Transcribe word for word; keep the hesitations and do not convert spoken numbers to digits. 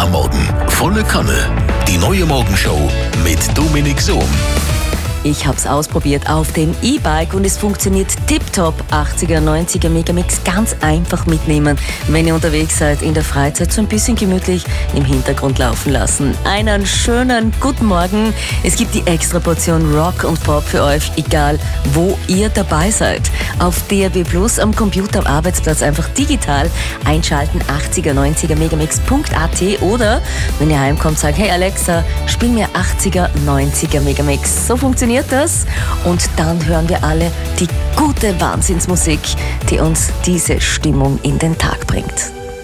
am Morgen. Volle Kanne. Die neue Morgenshow mit Dominik Sohm. Ich habe es ausprobiert auf dem E-Bike und es funktioniert tipptopp. achtziger, neunziger Megamix ganz einfach mitnehmen, wenn ihr unterwegs seid, in der Freizeit so ein bisschen gemütlich im Hintergrund laufen lassen. Einen schönen guten Morgen. Es gibt die extra Portion Rock und Pop für euch, egal wo ihr dabei seid. Auf D A B Plus, am Computer, am Arbeitsplatz einfach digital einschalten, achtziger, neunziger Megamix punkt a t oder wenn ihr heimkommt, sagt, hey Alexa, spiel mir achtziger, neunziger Megamix. So funktioniert das und dann hören wir alle die gute Wahnsinnsmusik, die uns diese Stimmung in den Tag bringt.